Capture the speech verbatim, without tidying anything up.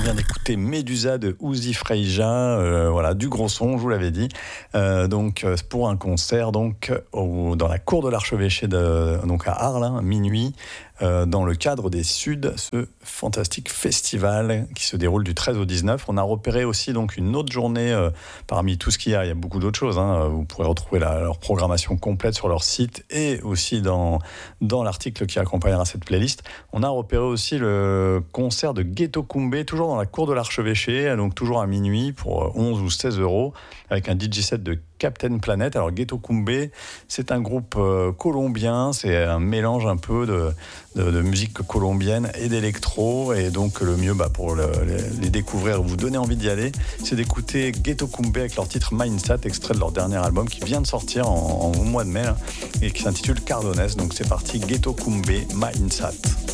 vient d'écouter Médusa de Uzi Freija, euh, voilà, du gros son, je vous l'avais dit. Euh, donc pour un concert donc au, dans la cour de l'archevêché de donc à Arles, hein, minuit. Euh, dans le cadre des Suds, ce fantastique festival qui se déroule du treize au dix-neuf. On a repéré aussi donc une autre journée euh, parmi tout ce qu'il y a. Il y a beaucoup d'autres choses. Hein. Vous pourrez retrouver la, leur programmation complète sur leur site et aussi dans, dans l'article qui accompagnera cette playlist. On a repéré aussi le concert de Ghetto Kumbé, toujours dans la cour de l'archevêché, donc toujours à minuit pour onze ou seize euros, avec un D J set de Captain Planet. Alors Ghetto Kumbé, c'est un groupe euh, colombien, c'est un mélange un peu de, de, de musique colombienne et d'électro, et donc le mieux bah, pour le, les, les découvrir, vous donner envie d'y aller, c'est d'écouter Ghetto Kumbé avec leur titre Mindset, extrait de leur dernier album qui vient de sortir en, en, au mois de mai là, et qui s'intitule Cardones. Donc c'est parti, Ghetto Kumbé, Mindset.